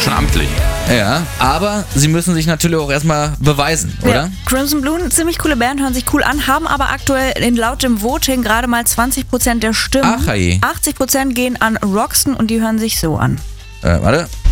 schon amtlich. Ja, aber sie müssen sich natürlich auch erstmal beweisen, oder? Ja. Crimson Blue, ziemlich coole Band, hören sich cool an, haben aber aktuell laut dem Voting gerade mal 20% der Stimmen. Ach, hey. 80% gehen an Roxton und die hören sich so an. Warte.